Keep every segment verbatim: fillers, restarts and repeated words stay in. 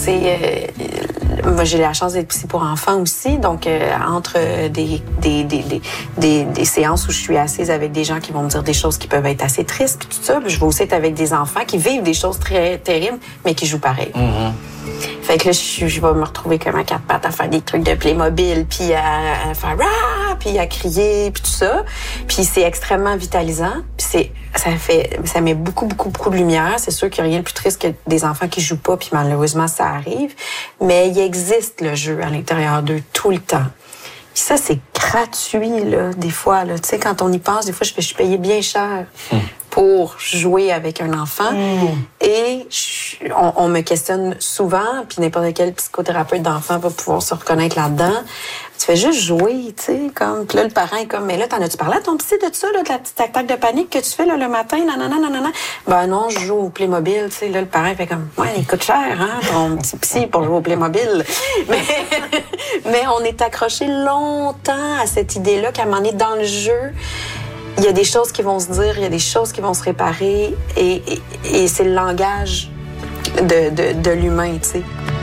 sais, euh, moi, j'ai la chance d'être psy pour enfants aussi. Donc, euh, entre des, des, des, des, des, des séances où je suis assise avec des gens qui vont me dire des choses qui peuvent être assez tristes, puis tout ça, puis je vais aussi être avec des enfants qui vivent des choses très terribles, mais qui jouent pareil. Mm-hmm. Fait que là, je, je vais me retrouver comme un quatre pattes à faire des trucs de Playmobil, puis à, à faire rah, puis à crier, puis tout ça. Puis c'est extrêmement vitalisant. Puis c'est, ça fait, ça met beaucoup, beaucoup, beaucoup de lumière. C'est sûr qu'il n'y a rien de plus triste que des enfants qui jouent pas, puis malheureusement, ça arrive. Mais il existe le jeu à l'intérieur d'eux tout le temps. Puis ça, c'est gratuit, là, des fois, là. Tu sais, quand on y pense, des fois, je fais, je suis payée bien cher. Hum. Pour jouer avec un enfant. Mmh. Et je, on, on me questionne souvent, puis n'importe quel psychothérapeute d'enfant va pouvoir se reconnaître là-dedans. Tu fais juste jouer, tu sais, comme... Puis là, le parent est comme, mais là, t'en as-tu parlé à ton psy de ça, là, de la petite attaque de panique que tu fais, là, le matin, nanana, nanana? Ben non, je joue au Playmobil, tu sais. Là, le parent fait comme, ouais, il coûte cher, hein, ton petit psy pour jouer au Playmobil. Mais, mais on est accroché longtemps à cette idée-là qu'à un moment donné, dans le jeu, il y a des choses qui vont se dire, il y a des choses qui vont se réparer, et, et, et c'est le langage de, de, de l'humain, tu sais.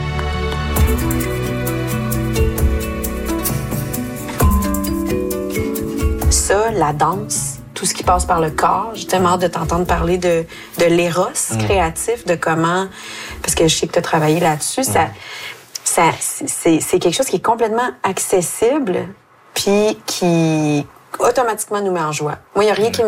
Ça, la danse, tout ce qui passe par le corps, j'ai tellement hâte de t'entendre parler de, de l'éros mmh. créatif, de comment, parce que je sais que tu as travaillé là-dessus, mmh. ça, ça, c'est, c'est quelque chose qui est complètement accessible, puis qui automatiquement nous met en joie. Moi, il n'y a rien qui me